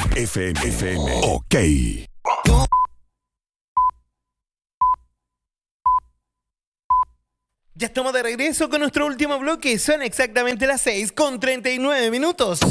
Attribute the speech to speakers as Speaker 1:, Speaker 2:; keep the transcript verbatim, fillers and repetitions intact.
Speaker 1: F M. F M. Ok.
Speaker 2: Ya estamos de regreso con nuestro último bloque. Son exactamente las seis con treinta y nueve minutos.